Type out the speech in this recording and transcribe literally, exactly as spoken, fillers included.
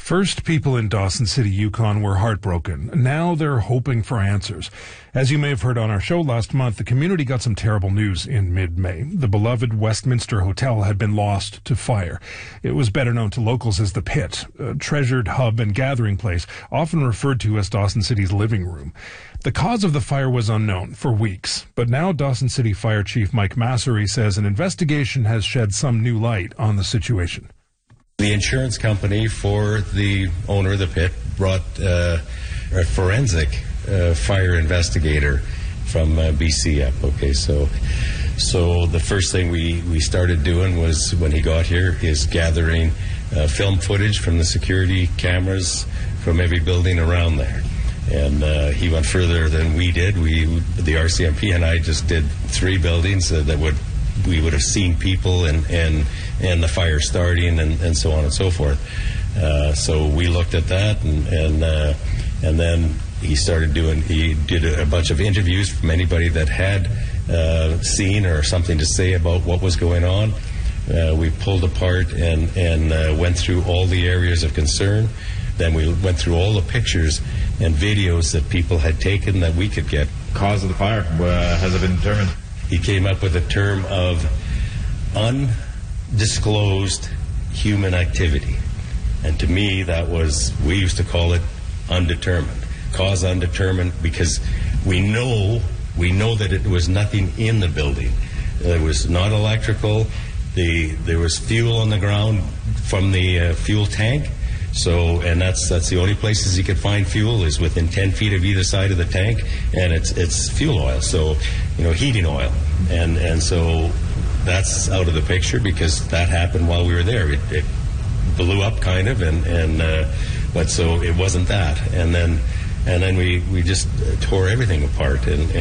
First, people in Dawson City, Yukon were heartbroken. Now they're hoping for answers. As you may have heard on our show last month, the community got some terrible news in mid-May. The beloved Westminster Hotel had been lost to fire. It was better known to locals as the Pit, a treasured hub and gathering place, often referred to as Dawson City's living room. The cause of the fire was unknown for weeks, but now Dawson City Fire Chief Mike Massery says an investigation has shed some new light on the situation. The insurance company for the owner of the pit brought uh, a forensic uh, fire investigator from uh, B C up. Okay, so so the first thing we, we started doing was, when he got here, is gathering uh, film footage from the security cameras from every building around there. And uh, he went further than we did. We, the R C M P and I just did three buildings uh, that would we would have seen people and and, and the fire starting and, and so on and so forth. Uh, so we looked at that, and and uh, and then he started doing. He did a bunch of interviews from anybody that had uh, seen or something to say about what was going on. Uh, we pulled apart and and uh, went through all the areas of concern. Then we went through all the pictures and videos that people had taken that we could get. Cause of the fire, uh, has it been determined? He came up with a term of undisclosed human activity. And to me, that was, we used to call it undetermined. Cause undetermined, because we know, we know that it was nothing in the building. It was not electrical. The, there was fuel on the ground from the uh, fuel tank. So, and that's that's the only places you could find fuel is within ten feet of either side of the tank, and it's it's fuel oil, so, you know, heating oil, and and so that's out of the picture because that happened while we were there. It, it blew up kind of, and and uh, but so it wasn't that, and then and then we we just tore everything apart, and. and